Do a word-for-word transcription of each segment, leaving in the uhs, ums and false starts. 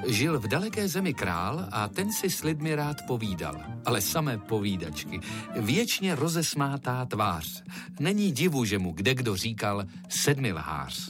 Žil v daleké zemi král a ten si s lidmi rád povídal, ale samé povídačky. Věčně rozesmátá tvář. Není divu, že mu kdekdo říkal sedmilhář.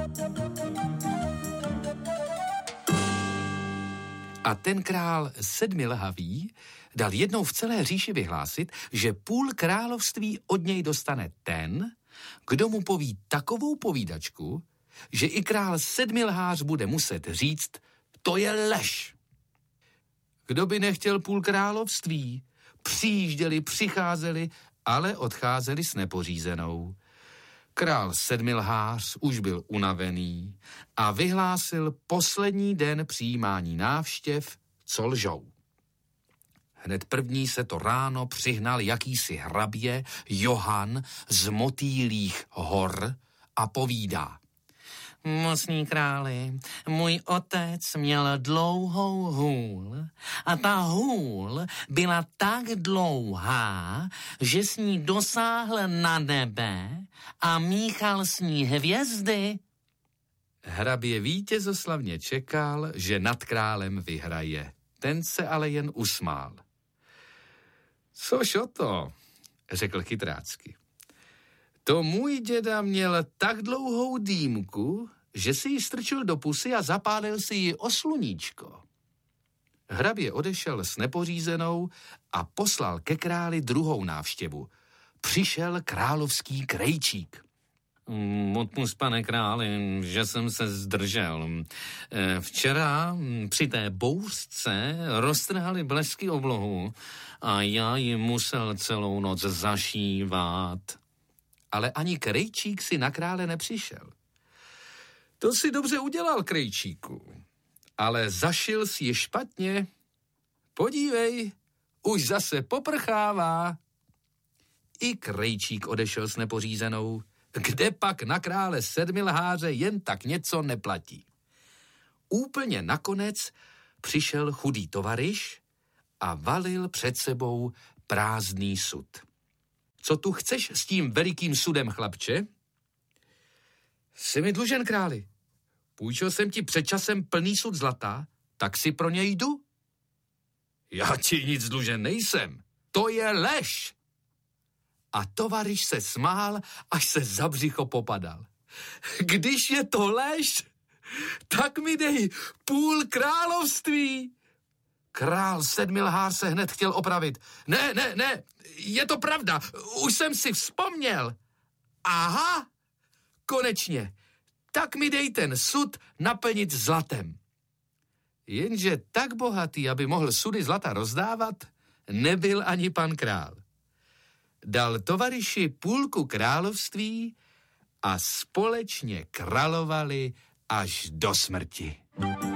A ten král sedmilhavý dal jednou v celé říši vyhlásit, že půl království od něj dostane ten, kdo mu poví takovou povídačku, že i král sedmilhář bude muset říct, to je lež. Kdo by nechtěl půl království? Přijížděli, přicházeli, ale odcházeli s nepořízenou. Král sedmilhář už byl unavený a vyhlásil poslední den přijímání návštěv, co lžou. Hned první se to ráno přihnal jakýsi hrabě Johan z Motýlých hor a povídá. Mocný králi, můj otec měl dlouhou hůl a ta hůl byla tak dlouhá, že s ní dosáhl na nebe a míchal s ní hvězdy. Hrabě vítězoslavně čekal, že nad králem vyhraje. Ten se ale jen usmál. Což o to, řekl chytrácky. To můj děda měl tak dlouhou dýmku, že si ji strčil do pusy a zapálil si ji o sluníčko. Hrabě odešel s nepořízenou a poslal ke králi druhou návštěvu. Přišel královský krejčík. Odpusť, pane králi, že jsem se zdržel. Včera při té bouřce roztrhali blesky oblohu a já ji musel celou noc zašívat. Ale ani krejčík si na krále nepřišel. To si dobře udělal, krejčíku, ale zašil si je špatně. Podívej, už zase poprchává. I krejčík odešel s nepořízenou, kde pak na krále sedmilháře jen tak něco neplatí. Úplně nakonec přišel chudý tovaryš a valil před sebou prázdný sud. Co tu chceš s tím velikým sudem, chlapče? Jsi mi dlužen, králi. Půjčil jsem ti před časem plný sud zlata, tak si pro něj jdu? Já ti nic dlužen nejsem. To je lež. A tovaryš se smál, až se za břicho popadal. Když je to lež, tak mi dej půl království. Král sedmilhář se hned chtěl opravit. Ne, ne, ne, je to pravda, už jsem si vzpomněl. Aha, konečně, tak mi dej ten sud naplnit zlatem. Jenže tak bohatý, aby mohl sudy zlata rozdávat, nebyl ani pan král. Dal tovaryši půlku království a společně královali až do smrti.